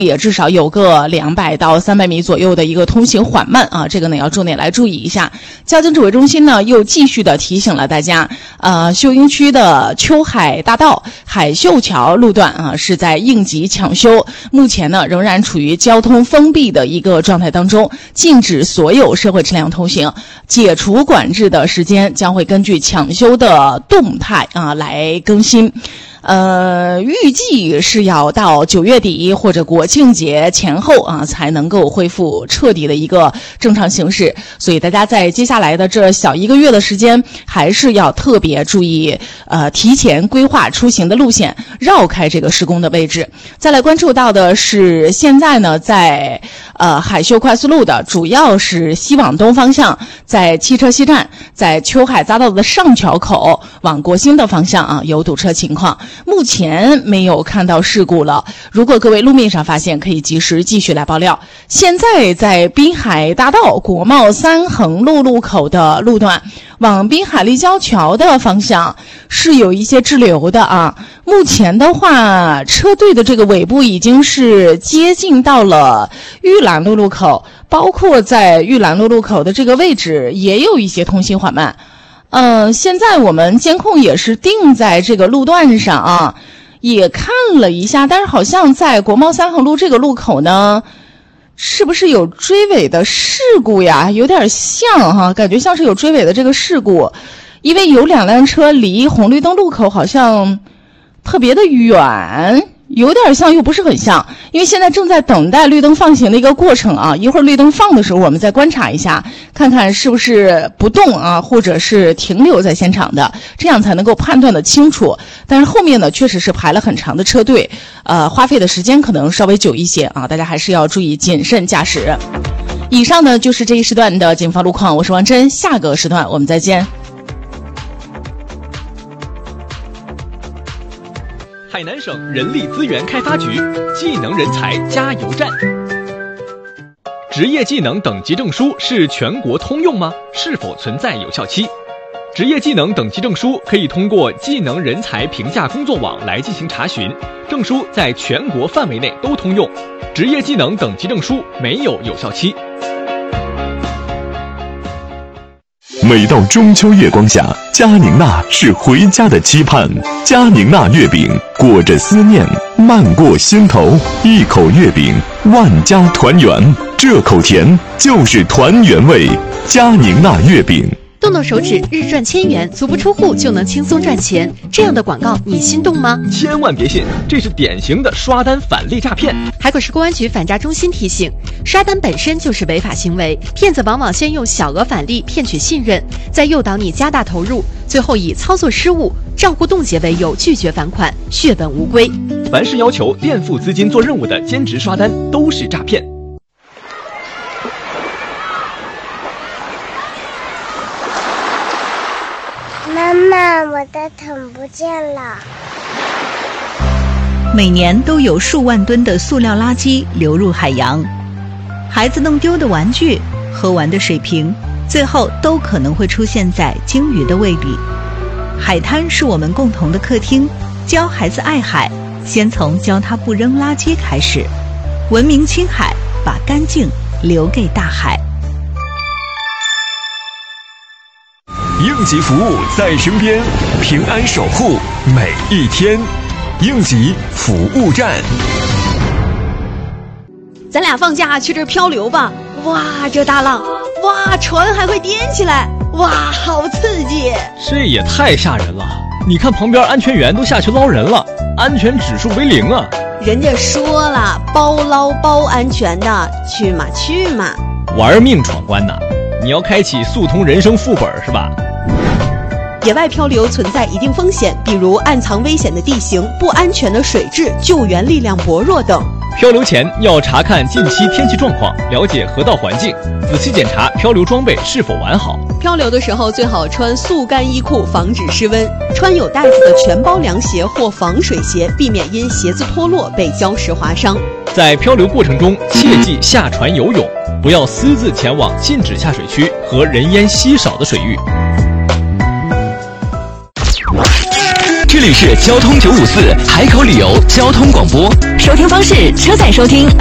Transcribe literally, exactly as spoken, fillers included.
也至少有个两百到三百米左右的一个通行缓慢啊，这个呢要重点来注意一下。交警指挥中心呢又继续的提醒了大家，呃，秀英区的秋海大道、海秀桥路段啊是在应急抢修，目前呢仍然处于交通封闭的一个状态当中，禁止所有社会车辆通行。解除管制的时间将会根据抢修的动态啊来更新。呃，预计是要到九月底或者国庆节前后啊，才能够恢复彻底的一个正常形势。所以大家在接下来的这小一个月的时间，还是要特别注意，呃，提前规划出行的路线，绕开这个施工的位置。再来关注到的是，现在呢，在呃海秀快速路的，主要是西往东方向，在汽车西站，在秋海匝道的上桥口往国兴的方向啊，有堵车情况。目前没有看到事故了，如果各位路面上发现，可以及时继续来爆料。现在在滨海大道国贸三横路路口的路段，往滨海立交桥的方向是有一些滞留的啊。目前的话，车队的这个尾部已经是接近到了玉兰路路口，包括在玉兰路路口的这个位置也有一些通行缓慢。呃，现在我们监控也是定在这个路段上啊，也看了一下，但是好像在国贸三横路这个路口呢，是不是有追尾的事故呀？有点像哈，感觉像是有追尾的这个事故，因为有两辆车离红绿灯路口好像特别的远。有点像又不是很像，因为现在正在等待绿灯放行的一个过程啊，一会儿绿灯放的时候我们再观察一下，看看是不是不动啊，或者是停留在现场的，这样才能够判断的清楚。但是后面呢确实是排了很长的车队，呃，花费的时间可能稍微久一些啊，大家还是要注意谨慎驾驶。以上呢就是这一时段的警方路况，我是王真，下个时段我们再见。 海南省人力资源开发局技能人才加油站。职业技能等级证书是全国通用吗？是否存在有效期？职业技能等级证书可以通过技能人才评价工作网来进行查询，证书在全国范围内都通用。职业技能等级证书没有有效期。 每到中秋月光下，佳宁娜是回家的期盼。佳宁娜月饼裹着思念，漫过心头，一口月饼，万家团圆。这口甜就是团圆味。佳宁娜月饼。 动动手指，日赚千元，足不出户就能轻松赚钱，这样的广告你心动吗？ 千万别信，这是典型的刷单返利诈骗。 海口市公安局反诈中心提醒，刷单本身就是违法行为，骗子往往先用小额返利骗取信任，再诱导你加大投入，最后以操作失误、账户冻结为由拒绝返款，血本无归。 凡是要求垫付资金做任务的兼职刷单都是诈骗。 妈妈，我的桶不见了。 每年都有数万吨的塑料垃圾流入海洋，孩子弄丢的玩具、喝完的水瓶，最后都可能会出现在鲸鱼的胃里。海滩是我们共同的客厅，教孩子爱海，先从教他不扔垃圾开始。文明青海，把干净留给大海。 应急服务在身边，平安守护每一天。应急服务站。 咱俩放假去这儿漂流吧！哇，这大浪，哇，船还会颠起来，哇，好刺激！ 这也太吓人了！你看旁边安全员都下去捞人了，安全指数为零啊！ 人家说了，包捞包安全的，去嘛去嘛！ 玩命闯关呐！你要开启速通人生副本是吧？ 野外漂流存在一定风险，比如暗藏危险的地形、不安全的水质、救援力量薄弱等。 漂流前要查看近期天气状况，了解河道环境，仔细检查漂流装备是否完好。 漂流的时候最好穿速干衣裤，防止失温；穿有带子的全包凉鞋或防水鞋，避免因鞋子脱落被礁石划伤。 在漂流过程中，切忌下船游泳，不要私自前往禁止下水区和人烟稀少的水域。 这里是交通九五四海口旅游交通广播， 收听方式：车载收听